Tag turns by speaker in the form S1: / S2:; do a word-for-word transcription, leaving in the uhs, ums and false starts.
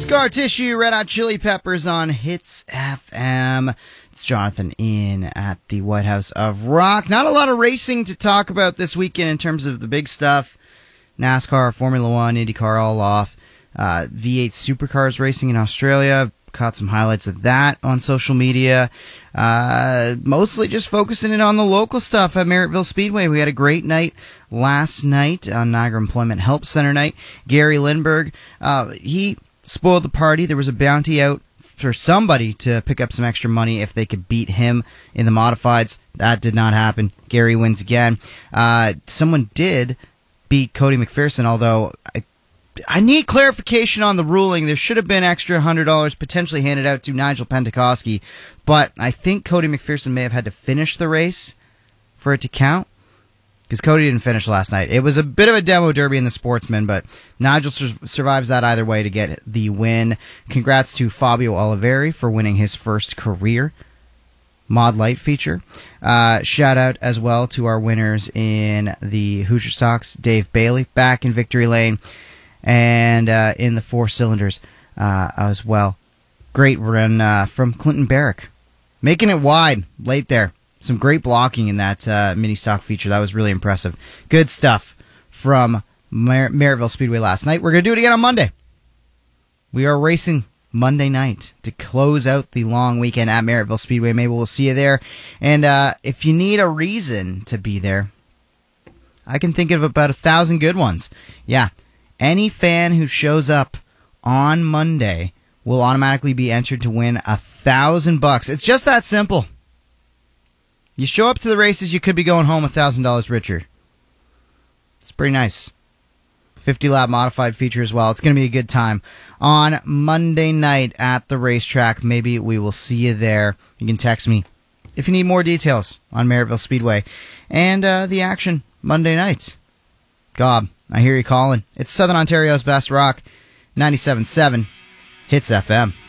S1: Scar Tissue, Red Hot Chili Peppers on Hits F M. It's Jonathan in at the White House of Rock. Not a lot of racing to talk about this weekend in terms of the big stuff. NASCAR, Formula One, IndyCar all off. Uh, V eight Supercars racing in Australia. Caught some highlights of that on social media. Uh, mostly just focusing in on the local stuff at Merrittville Speedway. We had a great night last night on Niagara Employment Help Center night. Gary Lindbergh, uh, he spoiled the party. There was a bounty out for somebody to pick up some extra money if they could beat him in the modifieds. That did not happen. Gary wins again. Uh, someone did beat Cody McPherson, although I I need clarification on the ruling. There should have been extra one hundred dollars potentially handed out to Nigel Pentecoski, but I think Cody McPherson may have had to finish the race for it to count, because Cody didn't finish last night. It was a bit of a demo derby in the Sportsman, but Nigel sur- survives that either way to get the win. Congrats to Fabio Oliveri for winning his first career Mod Light feature. Uh, shout out as well to our winners in the Hoosier Stocks, Dave Bailey back in victory lane, and uh, in the four cylinders uh, as well. Great run uh, from Clinton Barrick, making it wide late there. Some great blocking in that uh, mini stock feature. That was really impressive. Good stuff from Mer- Merrittville Speedway last night. We're going to do it again on Monday. We are racing Monday night to close out the long weekend at Merrittville Speedway. Maybe we'll see you there. And uh, if you need a reason to be there, I can think of about a thousand good ones. Yeah. Any fan who shows up on Monday will automatically be entered to win a thousand bucks. It's just that simple. You show up to the races, you could be going home a thousand dollars richer. It's pretty nice. fifty lap modified feature as well. It's going to be a good time on Monday night at the racetrack. Maybe we will see you there. You can text me if you need more details on Merrittville Speedway and uh, the action Monday night. Gob, I hear you calling. It's Southern Ontario's best rock, ninety-seven point seven Hits F M.